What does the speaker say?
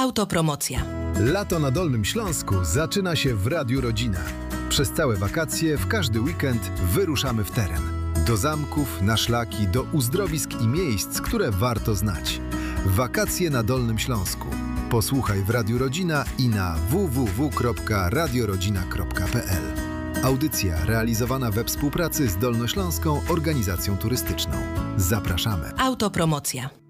Autopromocja. Lato na Dolnym Śląsku zaczyna się w Radiu Rodzina. Przez całe wakacje, w każdy weekend wyruszamy w teren. Do zamków, na szlaki, do uzdrowisk i miejsc, które warto znać. Wakacje na Dolnym Śląsku. Posłuchaj w Radiu Rodzina i na www.radiorodzina.pl. Audycja realizowana we współpracy z Dolnośląską Organizacją Turystyczną. Zapraszamy. Autopromocja.